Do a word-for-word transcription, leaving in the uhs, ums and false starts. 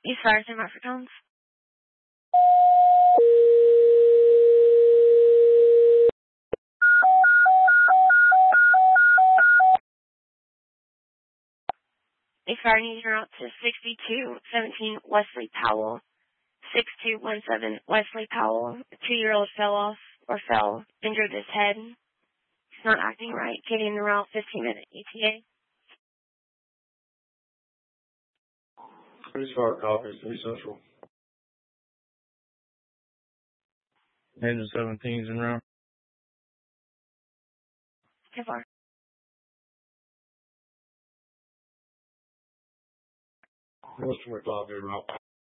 East Fires and Africans. East Fire needs your route to sixty-two seventeen Wesley Powell. six two one seven Wesley Powell. A two-year-old fell off or fell, injured his head. He's not acting right. Getting the route fifteen minute E T A. East Fire copy, three Central. Engine seventeen's en route. ten four. What's twenty-five en route?